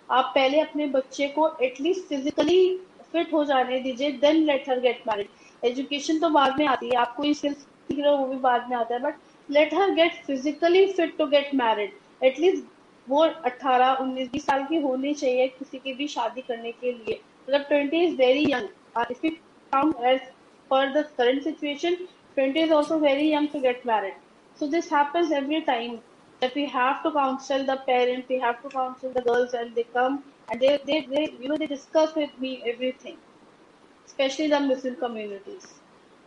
आप पहले अपने बच्चे को एटलीस्ट फिजिकली फिट हो जाने दीजिए, then let her get married. Education तो बाद में आती है, आप कोई स्किल्स सीख रहे हो वो भी बाद में आता है, but let her gate physically fit to get married. At least वो 18 19 20 साल की होनी चाहिए किसी की भी शादी करने के लिए। मतलब 20 is very young, if you count as per the current situation, 20 is also very young to get married. So this happens every time that we have to counsel the parents, we have to counsel the girls, and they come and they discuss with me everything, especially the Muslim communities.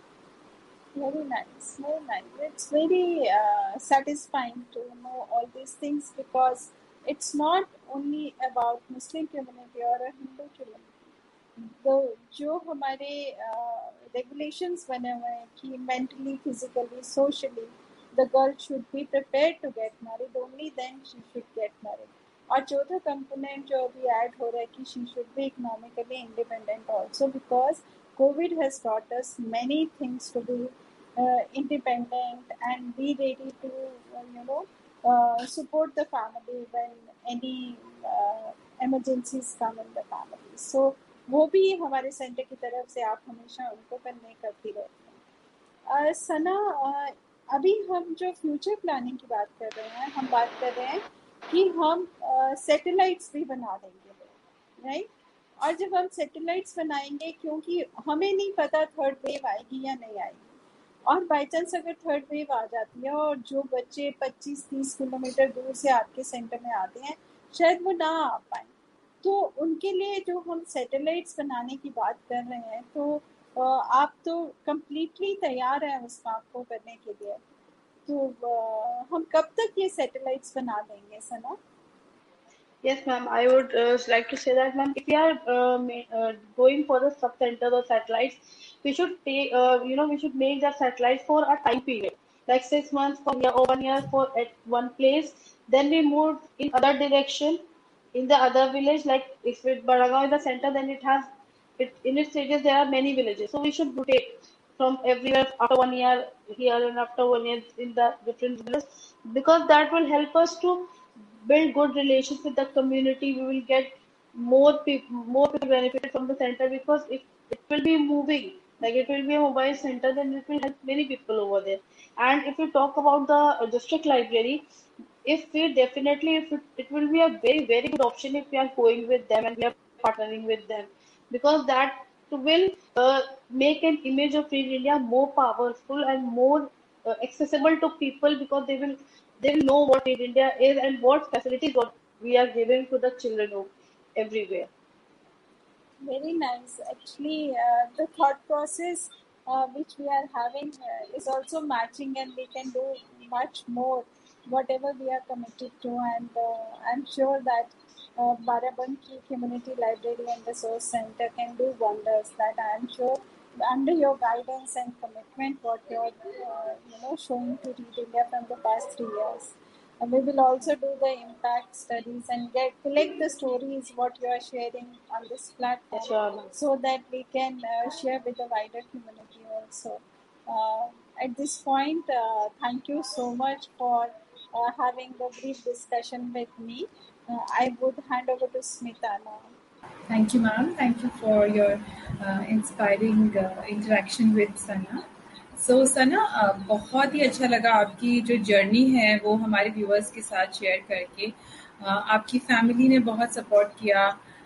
Very nice, very nice. It's very satisfying to know all these things because it's not only about Muslim community or a Hindu community. तो जो हमारे regulations बने हुए हैं कि mentally, physically, socially, the girl should be prepared to get married. Only then she should get married. और चौथा component जो अभी add हो रहा है कि she should be economically independent also because COVID has taught us many things to be independent and be ready to support the family when any emergencies come in the family. So वो भी हमारे centre की तरफ से आप हमेशा उनको convey करती रहती हैं। सना, अभी हम जो फ्यूचर प्लानिंग की बात कर रहे हैं, हम बात कर रहे हैं कि हम सैटेलाइट्स भी बना देंगे, राइट? और जब हम सैटेलाइट्स बनाएंगे, क्योंकि हमें नहीं पता थर्ड वेव आएगी या नहीं आएगी, और बाई चांस अगर थर्ड वेव आ जाती है और जो बच्चे 25-30 किलोमीटर दूर से आपके सेंटर में आते हैं शायद वो ना आ पाए, तो उनके लिए जो हम सैटेलाइट्स बनाने की बात कर रहे हैं, तो आप तो कम्प्लीटली तैयार हैं उस काम को करने के लिए। तो हम कब तक ये सैटेलाइट्स बना देंगे सना? Yes, ma'am. I would like to say that, ma'am, if we are going for the sub centers or satellites, we should take, we should make that satellite for a time period, like 6 months for year or 1 year for at one place. Then we move in other direction, in the other village. Like if it Baragaon is the center, then it has it in its stages there are many villages. So we should rotate from everywhere after 1 year here and after 1 year in the different villages, because that will help us to build good relations with the community. We will get more people benefited from the center, because if it will be moving, like it will be a mobile center, then it will help many people over there. And if we talk about the district library, if we definitely, if it will be a very very good option if we are going with them and we are partnering with them, because that will make an image of Free India more powerful and more accessible to people, because they will know what Free India is and what facilities what we are giving to the children of everywhere. Very nice. Actually, the thought process which we are having is also matching, and we can do much more whatever we are committed to. And I'm sure that Barabanki Community Library and Resource Center can do wonders. That I am sure under your guidance and commitment, what you're showing to Read India from the past 3 years. We will also do the impact studies and collect the stories what you are sharing on this platform, Sure. so that we can share with the wider community also. At this point, thank you so much for having the brief discussion with me. I would hand over to Smita now. Thank you, ma'am. Thank you for your inspiring interaction with Sana. So, Sana, बहुत ही अच्छा लगा आपकी जो journey है वो हमारे viewers के साथ शेयर करके। आपकी फैमिली ने बहुत सपोर्ट किया।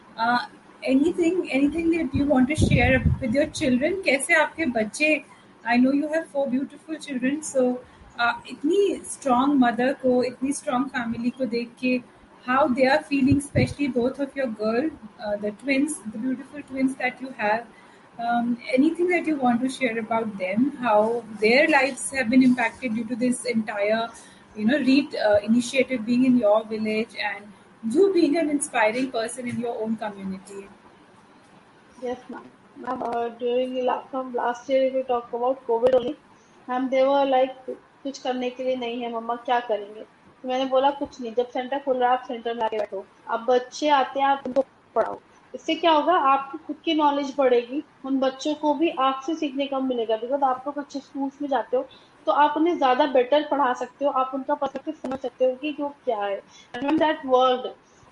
Anything that you want to share with your children? कैसे आपके बच्चे? I know you have 4 beautiful children, so इतनी strong mother को, इतनी strong family को देख के how they are feeling, especially both of your girl, the twins, the beautiful twins that you have. Anything that you want to share about them, how their lives have been impacted due to this entire, READ initiative being in your village, and you being an inspiring person in your own community. Yes, ma'am. Ma'am, from last year, if we talk about COVID only, ma'am, they were like कुछ करने के लिए नहीं है मम्मा, क्या करेंगे? तो मैंने बोला कुछ नहीं, जब सेंटर खुल रहा है आप सेंटर में आके बैठो, अब बच्चे आते हैं आप उनको पढ़ाओ। इससे क्या होगा, आपकी खुद की नॉलेज बढ़ेगी, उन बच्चों को भी आपसे सीखने का मिलेगा, बिकॉज आप लोग अच्छे स्कूल्स में जाते हो तो आप उन्हें ज्यादा बेटर पढ़ा सकते हो, आप उनका पर्सपेक्टिव समझ सकते हो कि जो क्या है। एंड दैट वर्ल्ड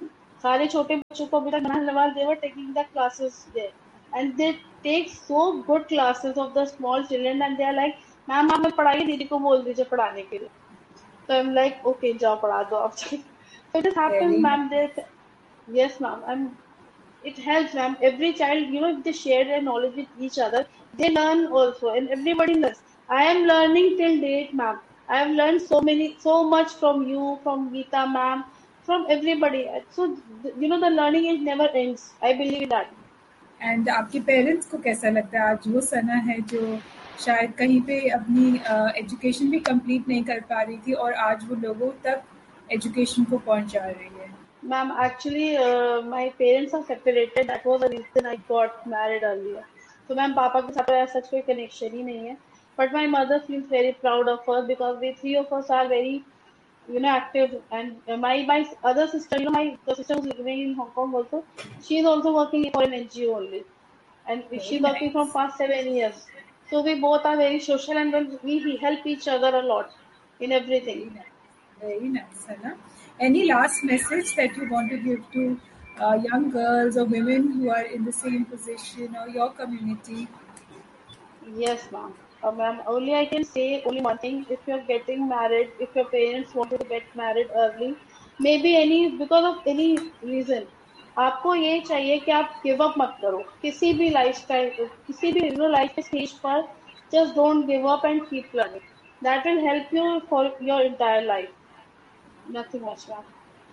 सारे छोटे बच्चों को अभी तक while they were taking the classes there, and they take so good classes of the small children, and they are like, ma'am आप मैं पढ़ाइए, दीदी को बोल दीजिए पढ़ाने के लिए. So I'm like, okay, जाओ पढ़ा दो आप. So it has happened, Very ma'am. nice. Yes, ma'am. It helps, ma'am. Every child, if they share their knowledge with each other, they learn also, and everybody learns. I am learning till date, ma'am. I have learned so much from you, from Geeta, ma'am, from everybody. So, the learning is never ends. I believe that. And आपके parents को कैसा लगता है आज वो सना है जो शायद कहीं पे अपनी एजुकेशन भी कंप्लीट नहीं कर पा रही थी और आज वो लोगों तक एजुकेशन को पहुंचा रही है? Ma'am, actually, my parents are separated. That was the reason I got married earlier. So, ma'am, पापा के साथ तो ऐसा कोई connection ही नहीं है. But my mother feels very proud of us because we three of us are very, active. And my other sister, my the sister who's living in Hong Kong also, she's also working for an NGO only, and very she's working from nice. past 7 years. So we both are very social, and then we help each other a lot in everything. Very nice. Very nice, Sana. Any last message that you want to give to young girls or women who are in the same position or your community? Yes, ma'am. Ma'am, only I can say only one thing. If you're getting married, if your parents want you to get married early, maybe because of any reason, आपको ये चाहिए कि आप give up मत करो किसी भी lifestyle किसी भी लाइफ के स्टेज पर. Just don't give up and keep learning. That will help you for your entire life. Nothing much, ma'am.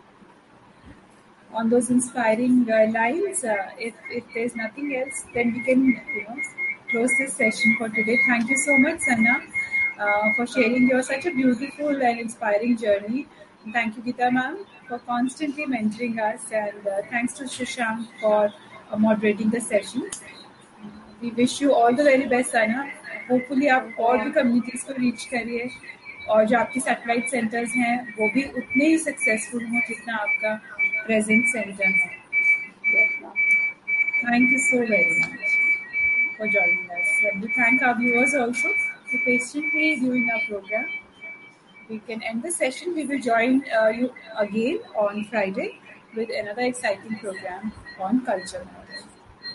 On those inspiring lines, if there's nothing else, then we can close this session for today. Thank you so much, Sanna, for sharing your such a beautiful and inspiring journey. And thank you, Geeta ma'am, for constantly mentoring us, and thanks to Shashank for moderating the session. We wish you all the very best, Sana. Hopefully आप thank you, और भी ma'am. Communities को reach करिए और जो आपके satellite centres हैं वो भी उतने ही सक्सेसफुल हों जितना आपका प्रेजेंट सेंटर है. Yes, ma'am. Thank you so very much for joining us. And we thank our viewers also for patiently viewing our program. We can end the session. We will join you again on Friday with another exciting program on culture.